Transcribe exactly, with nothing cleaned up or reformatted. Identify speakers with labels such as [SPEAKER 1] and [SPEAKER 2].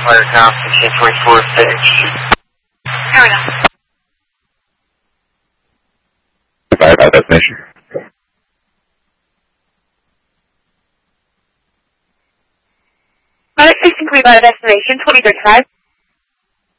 [SPEAKER 1] Fire Town, sixteen twenty-four, stage.
[SPEAKER 2] Here we go.
[SPEAKER 3] Fire Town destination.
[SPEAKER 2] Fire station, can we buy a destination, twenty thirty-five?